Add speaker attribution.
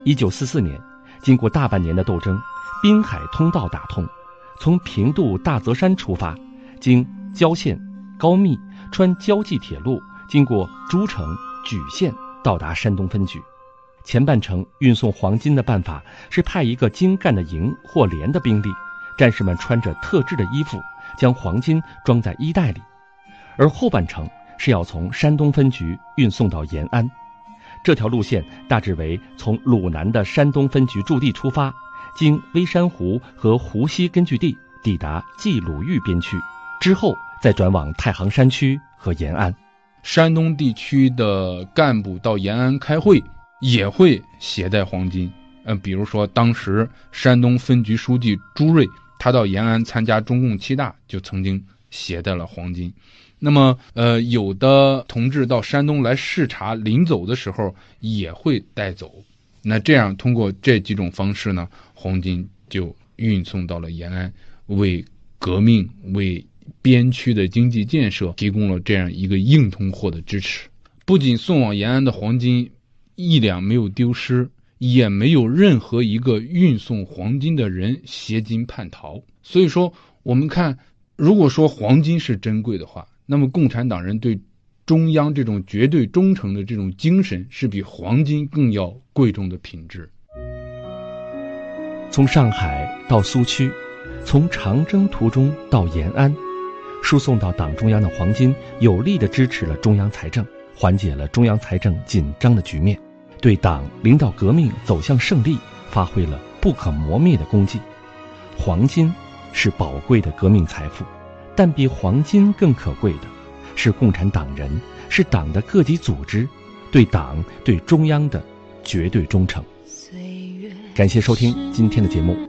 Speaker 1: 1944年，经过大半年的斗争，滨海通道打通，从平度大泽山出发，经郊县、高密，穿胶济铁路，经过诸城、莒县，到达山东分局。前半程运送黄金的办法是派一个精干的营或连的兵力，战士们穿着特制的衣服，将黄金装在衣袋里，而后半程是要从山东分局运送到延安。这条路线大致为从鲁南的山东分局驻地出发，经微山湖和湖西根据地，抵达冀鲁豫边区，之后再转往太行山区和延安。
Speaker 2: 山东地区的干部到延安开会也会携带黄金，比如说当时山东分局书记朱瑞，他到延安参加中共7大就曾经携带了黄金。那么有的同志到山东来视察，临走的时候也会带走。那这样通过这几种方式呢，黄金就运送到了延安，为革命、为边区的经济建设提供了这样一个硬通货的支持。不仅送往延安的黄金1两没有丢失，也没有任何一个运送黄金的人携金叛逃。所以说我们看，如果说黄金是珍贵的话，那么共产党人对中央这种绝对忠诚的这种精神是比黄金更要贵重的品质。
Speaker 1: 从上海到苏区，从长征途中到延安，输送到党中央的黄金有力地支持了中央财政，缓解了中央财政紧张的局面，对党领导革命走向胜利发挥了不可磨灭的功绩。黄金是宝贵的革命财富，但比黄金更可贵的是共产党人，是党的各级组织对党、对中央的绝对忠诚。感谢收听今天的节目，